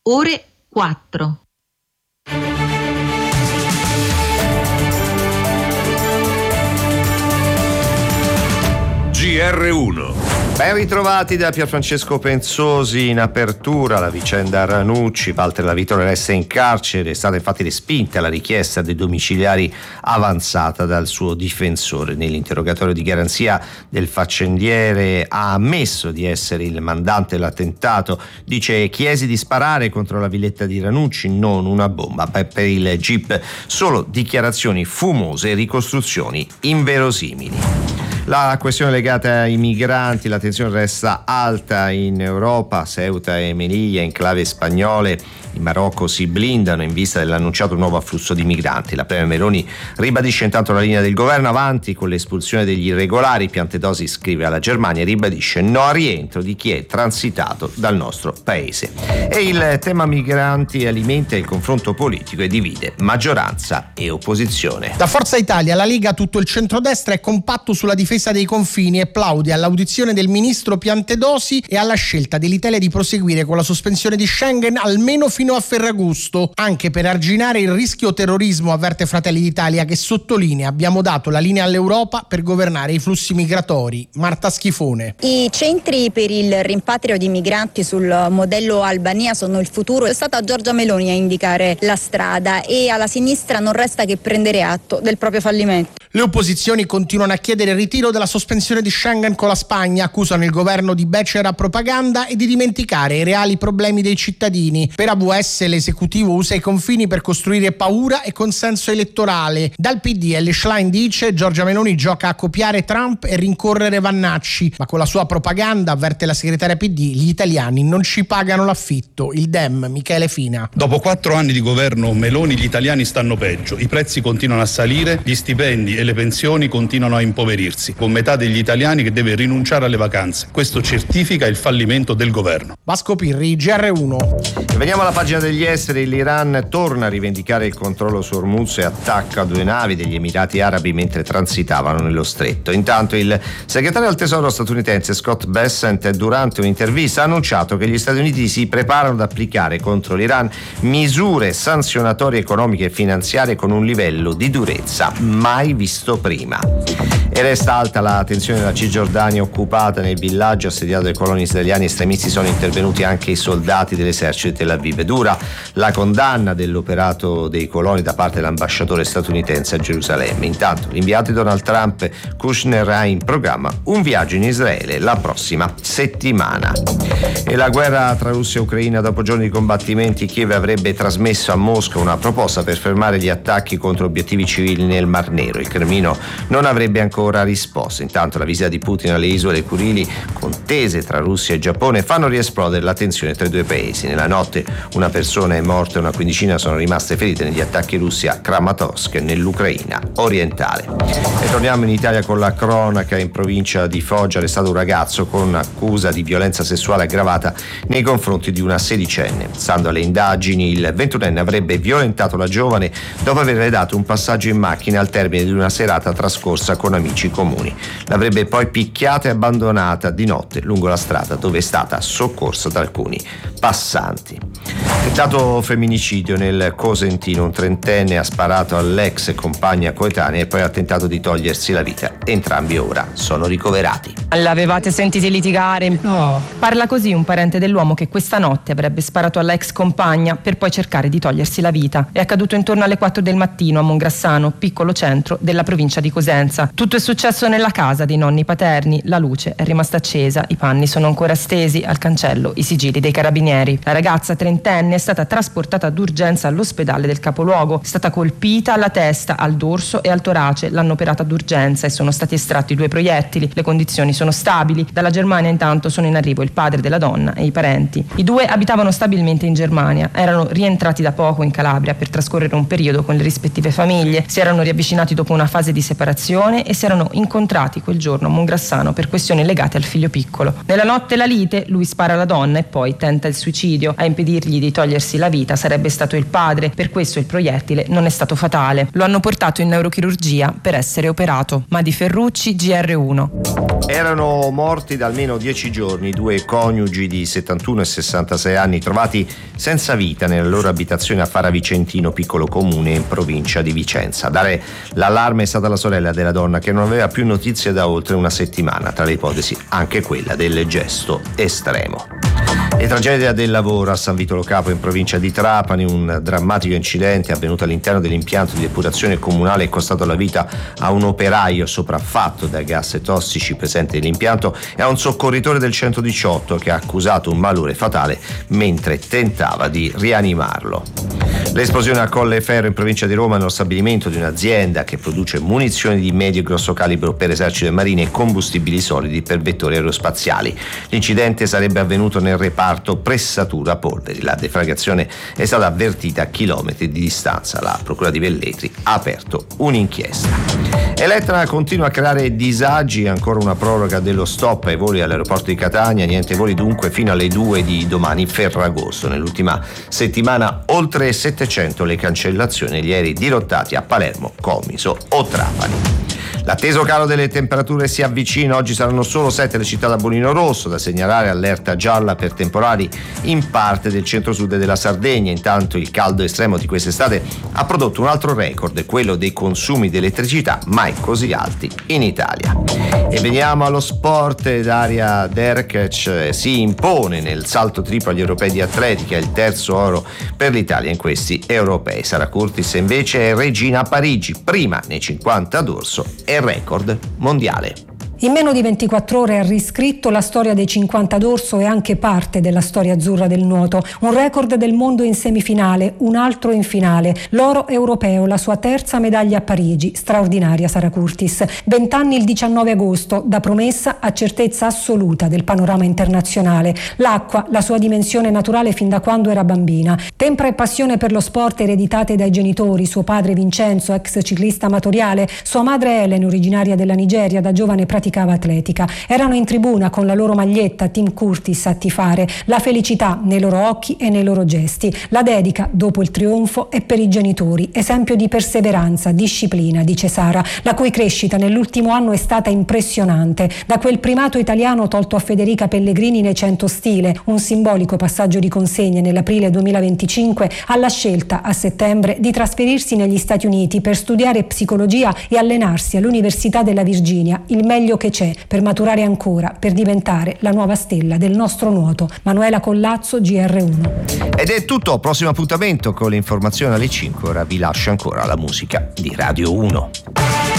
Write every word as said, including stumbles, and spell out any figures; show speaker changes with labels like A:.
A: ore quattro.
B: G R uno.
C: Ben ritrovati da Pierfrancesco Penzosi. In apertura la vicenda Ranucci. Walter Lavitore resta in carcere. È stata infatti respinta la richiesta dei domiciliari avanzata dal suo difensore. Nell'interrogatorio di garanzia del faccendiere ha ammesso di essere il mandante dell'attentato. Dice: chiesi di sparare contro la villetta di Ranucci, non una bomba. Per il G I P solo dichiarazioni fumose e ricostruzioni inverosimili. La questione legata ai migranti, la tensione resta alta in Europa. Ceuta e Melilla, enclave spagnole, in Marocco si blindano in vista dell'annunciato nuovo afflusso di migranti. La Premier Meloni ribadisce intanto la linea del governo avanti con l'espulsione degli irregolari. Piantedosi scrive alla Germania e ribadisce no al rientro di chi è transitato dal nostro paese. E il tema migranti alimenta il confronto politico e divide maggioranza e opposizione.
D: Da Forza Italia, la Lega, tutto il centrodestra è compatto sulla difesa dei confini e plaude all'audizione del ministro Piantedosi e alla scelta dell'Italia di proseguire con la sospensione di Schengen almeno fino a Ferragosto, anche per arginare il rischio terrorismo, avverte Fratelli d'Italia, che sottolinea: abbiamo dato la linea all'Europa per governare i flussi migratori. Marta Schifone.
E: I centri per il rimpatrio di migranti sul modello Albania sono il futuro. È stata Giorgia Meloni a indicare la strada e alla sinistra non resta che prendere atto del proprio fallimento.
D: Le opposizioni continuano a chiedere il ritiro della sospensione di Schengen con la Spagna, accusano il governo di becera propaganda e di dimenticare i reali problemi dei cittadini. Per A W S l'esecutivo usa i confini per costruire paura e consenso elettorale. Dal P D L Schlein dice: Giorgia Meloni gioca a copiare Trump e rincorrere Vannacci, ma con la sua propaganda, avverte la segretaria P D, gli italiani non ci pagano l'affitto. Il Dem Michele Fina.
F: Dopo quattro anni di governo Meloni gli italiani stanno peggio, i prezzi continuano a salire, gli stipendi e le pensioni continuano a impoverirsi, con metà degli italiani che deve rinunciare alle vacanze. Questo certifica il fallimento del governo.
D: Vasco Pirri, G R uno.
C: E veniamo alla pagina degli esteri. L'Iran torna a rivendicare il controllo su Hormuz e attacca due navi degli Emirati Arabi mentre transitavano nello stretto. Intanto il segretario al tesoro statunitense Scott Bessent, durante un'intervista, ha annunciato che gli Stati Uniti si preparano ad applicare contro l'Iran misure sanzionatorie economiche e finanziarie con un livello di durezza mai visto prima. E resta alta la tensione nella Cisgiordania occupata. Nel villaggio assediato dai coloni israeliani estremisti sono intervenuti anche i soldati dell'esercito di Tel Aviv. Dura la condanna dell'operato dei coloni da parte dell'ambasciatore statunitense a Gerusalemme. Intanto l'inviato di Donald Trump, Kushner, ha in programma un viaggio in Israele la prossima settimana. E la guerra tra Russia e Ucraina, dopo giorni di combattimenti, Kiev avrebbe trasmesso a Mosca una proposta per fermare gli attacchi contro obiettivi civili nel Mar Nero. Il Cremlino non avrebbe ancora risposto. Intanto la visita di Putin alle isole Kurili, contese tra Russia e Giappone, fanno riesplodere la tensione tra i due paesi. Nella notte una persona è morta e una quindicina sono rimaste ferite negli attacchi russi a Kramatorsk, nell'Ucraina orientale. E torniamo in Italia con la cronaca. In provincia di Foggia è arrestato un ragazzo con accusa di violenza sessuale aggravata nei confronti di una sedicenne. Stando alle indagini, il ventunenne avrebbe violentato la giovane dopo averle dato un passaggio in macchina al termine di una serata trascorsa con amici comuni. L'avrebbe poi picchiata e abbandonata di notte lungo la strada, dove è stata soccorsa da alcuni passanti. Tentato femminicidio nel Cosentino. Un trentenne ha sparato all'ex compagna coetanea e poi ha tentato di togliersi la vita. Entrambi ora sono ricoverati.
G: L'avevate sentiti litigare?
H: No.
G: Parla così un parente dell'uomo che questa notte avrebbe sparato alla ex compagna per poi cercare di togliersi la vita. È accaduto intorno alle quattro del mattino a Mongrassano, piccolo centro della provincia di Cosenza. Tutto è successo nella casa dei nonni paterni. La luce è rimasta accesa, i panni sono ancora stesi, al cancello i sigilli dei carabinieri. La ragazza trentenne è stata trasportata d'urgenza all'ospedale del capoluogo. È stata colpita alla testa, al dorso e al torace. L'hanno operata d'urgenza e sono stati estratti due proiettili. Le condizioni sono stabili. Dalla Germania intanto sono in arrivo il padre della donna e i parenti. I due abitavano stabilmente in Germania, erano rientrati da poco in Calabria per trascorrere un periodo con le rispettive famiglie, si erano riavvicinati dopo una fase di separazione e si erano incontrati quel giorno a Mongrassano per questioni legate al figlio piccolo. Nella notte la lite, lui spara alla donna e poi tenta il suicidio. A impedirgli di togliersi la vita sarebbe stato il padre, per questo il proiettile non è stato fatale. Lo hanno portato in neurochirurgia per essere operato. Madi Ferrucci, G R uno.
C: Erano erano morti da almeno dieci giorni due coniugi di settantuno e sessantasei anni trovati senza vita nella loro abitazione a Faravicentino, piccolo comune in provincia di Vicenza. A dare l'allarme è stata la sorella della donna, che non aveva più notizie da oltre una settimana, tra le ipotesi anche quella del gesto estremo. E tragedia del lavoro a San Vito Lo Capo in provincia di Trapani. Un drammatico incidente avvenuto all'interno dell'impianto di depurazione comunale è costato la vita a un operaio sopraffatto dai gas tossici presenti nell'impianto e a un soccorritore del centodiciotto che ha accusato un malore fatale mentre tentava di rianimarlo. L'esplosione a Colleferro in provincia di Roma nello stabilimento di un'azienda che produce munizioni di medio e grosso calibro per esercito e marine e combustibili solidi per vettori aerospaziali. L'incidente sarebbe avvenuto nel reparto pressatura polveri. La deflagrazione è stata avvertita a chilometri di distanza. La procura di Velletri ha aperto un'inchiesta. Elettra continua a creare disagi, ancora una proroga dello stop ai voli all'aeroporto di Catania, niente voli dunque fino alle due di domani Ferragosto. Nell'ultima settimana oltre settecento le cancellazioni degli aerei dirottati a Palermo, Comiso o Trapani. L'atteso calo delle temperature si avvicina, oggi saranno solo sette le città da bollino rosso, da segnalare allerta gialla per temporali in parte del centro-sud della Sardegna. Intanto il caldo estremo di quest'estate ha prodotto un altro record, quello dei consumi di elettricità mai così alti in Italia. E veniamo allo sport. Daria Derkec si impone nel salto triplo agli europei di atletica, il terzo oro per l'Italia in questi europei. Sara Curtis invece è regina a Parigi, prima nei cinquanta dorso e record mondiale.
A: In meno di ventiquattro ore ha riscritto la storia dei cinquanta dorso e anche parte della storia azzurra del nuoto. Un record del mondo in semifinale, un altro in finale. L'oro europeo, la sua terza medaglia a Parigi. Straordinaria Sara Curtis. Vent'anni il diciannove agosto, da promessa a certezza assoluta del panorama internazionale. L'acqua, la sua dimensione naturale fin da quando era bambina. Tempra e passione per lo sport ereditate dai genitori, suo padre Vincenzo, ex ciclista amatoriale, sua madre Helen, originaria della Nigeria, da giovane praticante atletica. Erano in tribuna con la loro maglietta Team Curtis a tifare, la felicità nei loro occhi e nei loro gesti. La dedica dopo il trionfo è per i genitori, esempio di perseveranza, disciplina, dice Sara, la cui crescita nell'ultimo anno è stata impressionante, da quel primato italiano tolto a Federica Pellegrini nei cento stile, un simbolico passaggio di consegne nell'aprile duemilaventicinque, alla scelta a settembre di trasferirsi negli Stati Uniti per studiare psicologia e allenarsi all'Università della Virginia, il meglio che c'è per maturare ancora, per diventare la nuova stella del nostro nuoto. Manuela Collazzo, G R uno.
C: Ed è tutto, prossimo appuntamento con le informazioni alle cinque, ora vi lascio ancora la musica di Radio uno.